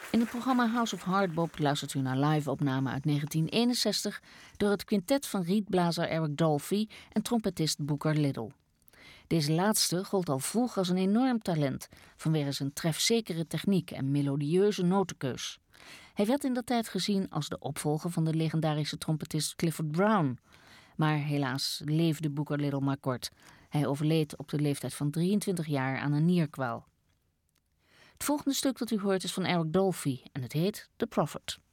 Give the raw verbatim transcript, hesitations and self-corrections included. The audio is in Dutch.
In het programma House of Hardbop luistert u naar live-opname uit negentien eenenzestig door het quintet van rietblazer Eric Dolphy en trompetist Booker Little. Deze laatste gold al vroeg als een enorm talent vanwege zijn trefzekere techniek en melodieuze notenkeus. Hij werd indertijd gezien als de opvolger van de legendarische trompetist Clifford Brown. Maar helaas leefde Booker Little maar kort. Hij overleed op de leeftijd van drieëntwintig jaar aan een nierkwaal. Het volgende stuk dat u hoort is van Eric Dolphy en het heet The Prophet.